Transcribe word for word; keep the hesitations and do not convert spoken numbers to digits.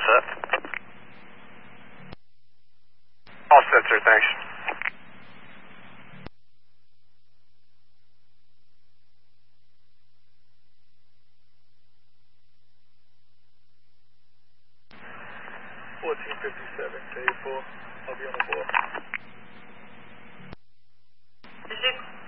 set. All set, sir, thanks. fourteen fifty-seven, K four, I'll be on the board. Is it